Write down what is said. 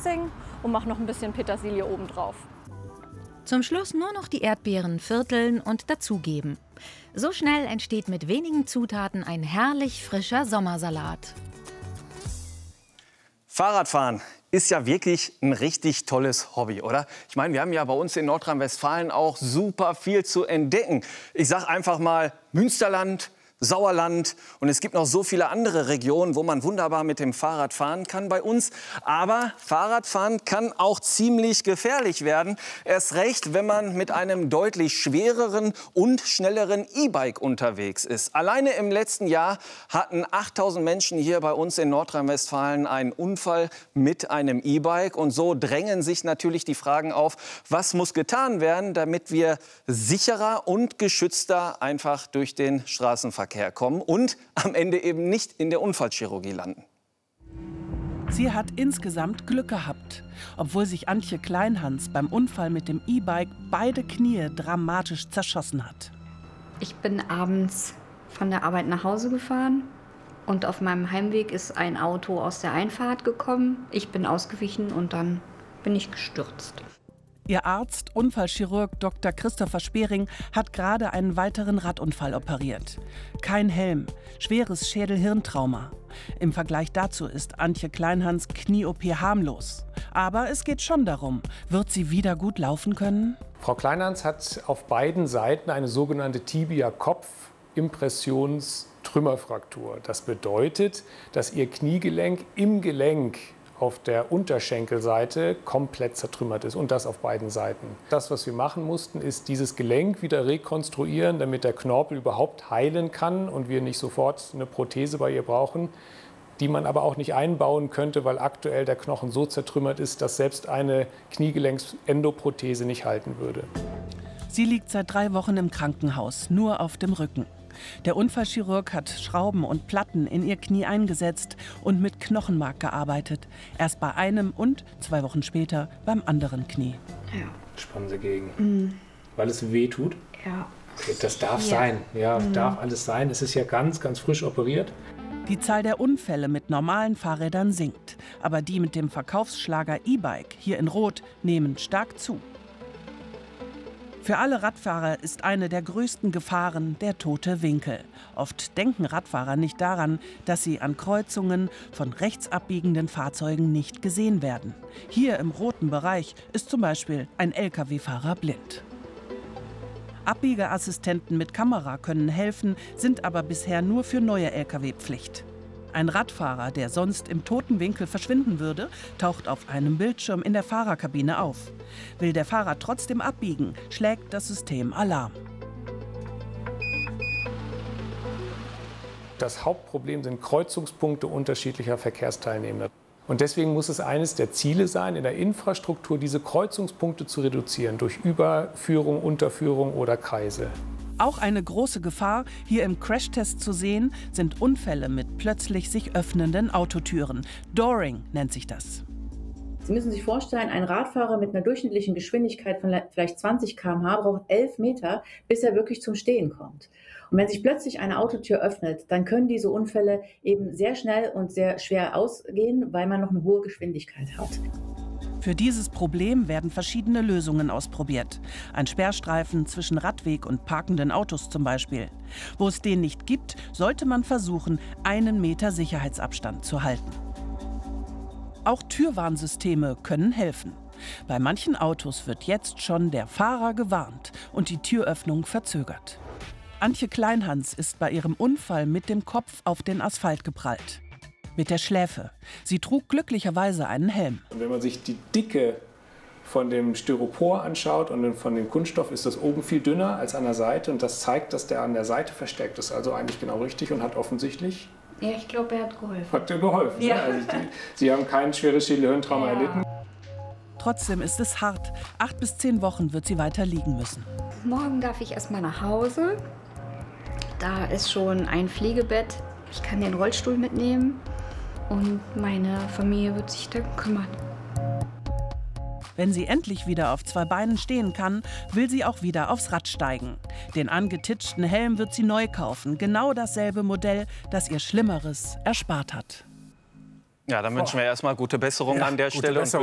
Dressing und mache noch ein bisschen Petersilie oben drauf. Zum Schluss nur noch die Erdbeeren vierteln und dazugeben. So schnell entsteht mit wenigen Zutaten ein herrlich frischer Sommersalat. Fahrradfahren ist ja wirklich ein richtig tolles Hobby, oder? Ich meine, wir haben ja bei uns in Nordrhein-Westfalen auch super viel zu entdecken. Ich sag einfach mal Münsterland, Sauerland und es gibt noch so viele andere Regionen, wo man wunderbar mit dem Fahrrad fahren kann bei uns. Aber Fahrradfahren kann auch ziemlich gefährlich werden. Erst recht, wenn man mit einem deutlich schwereren und schnelleren E-Bike unterwegs ist. Alleine im letzten Jahr hatten 8000 Menschen hier bei uns in Nordrhein-Westfalen einen Unfall mit einem E-Bike. Und so drängen sich natürlich die Fragen auf, was muss getan werden, damit wir sicherer und geschützter einfach durch den Straßenverkehr kommen und am Ende eben nicht in der Unfallchirurgie landen. Sie hat insgesamt Glück gehabt, obwohl sich Antje Kleinhans beim Unfall mit dem E-Bike beide Knie dramatisch zerschossen hat. Ich bin abends von der Arbeit nach Hause gefahren und auf meinem Heimweg ist ein Auto aus der Einfahrt gekommen. Ich bin ausgewichen und dann bin ich gestürzt. Ihr Arzt, Unfallchirurg Dr. Christopher Spering, hat gerade einen weiteren Radunfall operiert. Kein Helm, schweres Schädel-Hirntrauma. Im Vergleich dazu ist Antje Kleinhans Knie-OP harmlos. Aber es geht schon darum, wird sie wieder gut laufen können? Frau Kleinhans hat auf beiden Seiten eine sogenannte Tibia-Kopf-Impressions-Trümmerfraktur. Das bedeutet, dass ihr Kniegelenk im Gelenk auf der Unterschenkelseite komplett zertrümmert ist und das auf beiden Seiten. Das, was wir machen mussten, ist dieses Gelenk wieder rekonstruieren, damit der Knorpel überhaupt heilen kann und wir nicht sofort eine Prothese bei ihr brauchen, die man aber auch nicht einbauen könnte, weil aktuell der Knochen so zertrümmert ist, dass selbst eine Kniegelenks-Endoprothese nicht halten würde. Sie liegt seit 3 Wochen im Krankenhaus, nur auf dem Rücken. Der Unfallchirurg hat Schrauben und Platten in ihr Knie eingesetzt und mit Knochenmark gearbeitet. Erst bei einem und 2 Wochen später beim anderen Knie. Ja. Spannen Sie gegen, weil es weh tut? Ja. Okay, das darf sein, ja, darf alles sein. Es ist ja ganz, ganz frisch operiert. Die Zahl der Unfälle mit normalen Fahrrädern sinkt. Aber die mit dem Verkaufsschlager E-Bike, hier in Rot, nehmen stark zu. Für alle Radfahrer ist eine der größten Gefahren der tote Winkel. Oft denken Radfahrer nicht daran, dass sie an Kreuzungen von rechts abbiegenden Fahrzeugen nicht gesehen werden. Hier im roten Bereich ist zum Beispiel ein Lkw-Fahrer blind. Abbiegeassistenten mit Kamera können helfen, sind aber bisher nur für neue Lkw Pflicht. Ein Radfahrer, der sonst im toten Winkel verschwinden würde, taucht auf einem Bildschirm in der Fahrerkabine auf. Will der Fahrer trotzdem abbiegen, schlägt das System Alarm. Das Hauptproblem sind Kreuzungspunkte unterschiedlicher Verkehrsteilnehmer. Und deswegen muss es eines der Ziele sein, in der Infrastruktur diese Kreuzungspunkte zu reduzieren, durch Überführung, Unterführung oder Kreise. Auch eine große Gefahr, hier im Crashtest zu sehen, sind Unfälle mit plötzlich sich öffnenden Autotüren. Dooring nennt sich das. Sie müssen sich vorstellen, ein Radfahrer mit einer durchschnittlichen Geschwindigkeit von vielleicht 20 km/h braucht 11 Meter, bis er wirklich zum Stehen kommt. Und wenn sich plötzlich eine Autotür öffnet, dann können diese Unfälle eben sehr schnell und sehr schwer ausgehen, weil man noch eine hohe Geschwindigkeit hat. Für dieses Problem werden verschiedene Lösungen ausprobiert. Ein Sperrstreifen zwischen Radweg und parkenden Autos zum Beispiel. Wo es den nicht gibt, sollte man versuchen, 1 Meter Sicherheitsabstand zu halten. Auch Türwarnsysteme können helfen. Bei manchen Autos wird jetzt schon der Fahrer gewarnt und die Türöffnung verzögert. Antje Kleinhans ist bei ihrem Unfall mit dem Kopf auf den Asphalt geprallt. Mit der Schläfe. Sie trug glücklicherweise einen Helm. Und wenn man sich die Dicke von dem Styropor anschaut und von dem Kunststoff, ist das oben viel dünner als an der Seite. Und das zeigt, dass der an der Seite verstärkt ist. Also eigentlich genau richtig und hat offensichtlich... Ja, ich glaube, er hat geholfen. Hat dir geholfen, ja. Ne? Also Sie haben kein schweres Schädel-Hirntrauma erlitten. Trotzdem ist es hart. 8 bis 10 Wochen wird sie weiter liegen müssen. Morgen darf ich erst mal nach Hause. Da ist schon ein Pflegebett. Ich kann den Rollstuhl mitnehmen. Und meine Familie wird sich darum kümmern. Wenn sie endlich wieder auf 2 Beinen stehen kann, will sie auch wieder aufs Rad steigen. Den angetitschten Helm wird sie neu kaufen. Genau dasselbe Modell, das ihr Schlimmeres erspart hat. Ja, dann wünschen wir erstmal gute Besserung an der Stelle.